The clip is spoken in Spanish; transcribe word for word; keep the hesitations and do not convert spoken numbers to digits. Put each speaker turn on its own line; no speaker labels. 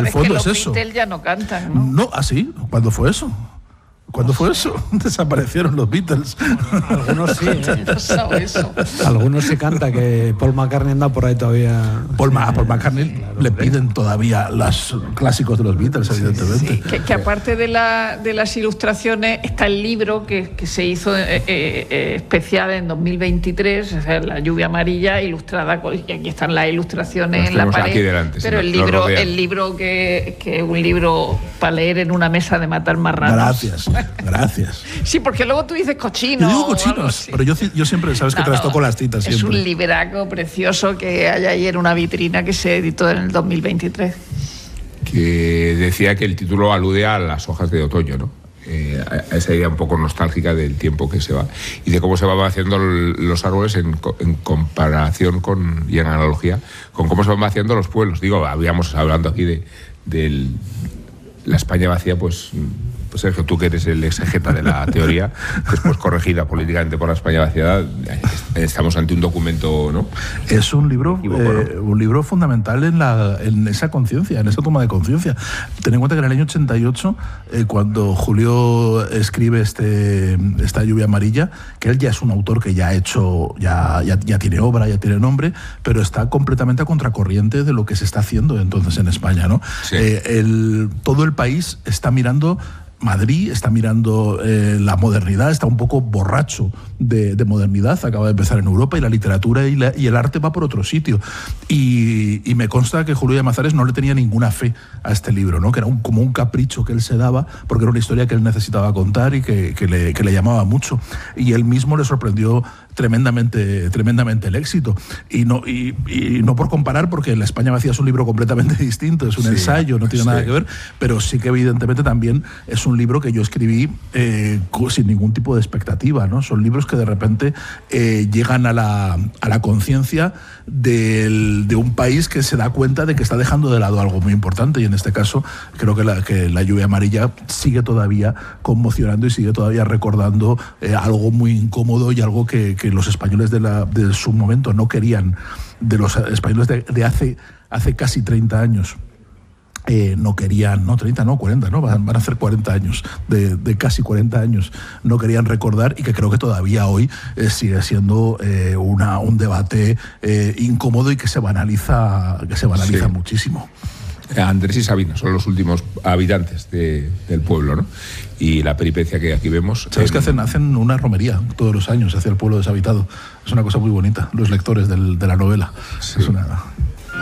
el fondo es,
es que
eso.
Los Beatles ya no cantan, ¿no?
No, ¿así? ¿Cuándo fue eso? ¿Cuándo fue eso? Desaparecieron los Beatles.
Algunos sí, ¿eh?
No sabe eso.
Algunos se canta que Paul McCartney anda por ahí todavía.
Paul,
sí,
Ma, Paul McCartney
claro,
le
hombre.
piden todavía los clásicos de los Beatles, evidentemente.
Sí, que, que aparte de, la, de las ilustraciones está el libro que, que se hizo eh, eh, especial en dos mil veintitrés, o sea, La lluvia amarilla, ilustrada, con, y aquí están las ilustraciones
Los
en la
tenemos
pared.
aquí delante,
pero
sí,
el
nos
libro,
rodean.
el libro que, que es un libro para leer en una mesa de matar marranos.
Gracias, gracias.
Sí, porque luego tú dices cochino.
Yo digo
o algo
cochinos,
así.
pero yo, yo siempre, sabes que
No,
trasto
no,
con las citas
es
siempre.
un libraco precioso que hay ahí en una vitrina que se editó en el dos mil veintitrés.
Que decía que el título alude a las hojas de otoño, ¿no? Eh, a esa idea un poco nostálgica del tiempo que se va y de cómo se van vaciando los árboles en, en comparación con, y en analogía con cómo se van vaciando los pueblos. Digo, habíamos hablando aquí de, de la España vacía, pues... Pues Sergio, tú que eres el exegeta de la teoría, después corregida políticamente por la España vaciada, estamos ante un documento, ¿no?
Es un libro,
Equivoco,
eh,
¿no?
un libro fundamental en, la, en esa conciencia, en esa toma de conciencia. Ten en cuenta que en el año ochenta y ocho, eh, cuando Julio escribe este, esta lluvia amarilla, que él ya es un autor que ya ha hecho, ya, ya, ya tiene obra, ya tiene nombre, pero está completamente a contracorriente de lo que se está haciendo entonces en España, ¿no?
Sí.
Eh, el, todo el país está mirando Madrid, está mirando eh, la modernidad, está un poco borracho de, de modernidad, acaba de empezar en Europa y la literatura y, la, y el arte va por otro sitio. Y, y me consta que Julio Llamazares no le tenía ninguna fe a este libro, ¿no? Que era un, como un capricho que él se daba, porque era una historia que él necesitaba contar y que, que, le, que le llamaba mucho. Y él mismo le sorprendió tremendamente, tremendamente el éxito. Y no, y, y no por comparar, porque La España vacía es un libro completamente distinto, es un
Sí,
ensayo, no tiene
sí.
nada que ver, pero sí que evidentemente también es un libro que yo escribí eh, sin ningún tipo de expectativa, ¿no? Son libros que de repente eh, llegan a la, a la conciencia de un país que se da cuenta de que está dejando de lado algo muy importante, y en este caso creo que la, que la lluvia amarilla sigue todavía conmocionando y sigue todavía recordando eh, algo muy incómodo y algo que, que los españoles de, la, de su momento no querían, de los españoles de, de hace, hace casi treinta años. Eh, no querían, no treinta, no cuarenta, no van, van a hacer cuarenta años, de, de casi cuarenta años, no querían recordar, y que creo que todavía hoy eh, sigue siendo eh, una, un debate eh, incómodo y que se banaliza, que se banaliza
Sí.
muchísimo.
Andrés y Sabina son los últimos habitantes de, del pueblo, ¿no? Y la peripecia que aquí vemos...
¿Sabes
en...
que hacen, hacen una romería todos los años hacia el pueblo deshabitado? Es una cosa muy bonita, los lectores del, de la novela.
Sí.
Es una...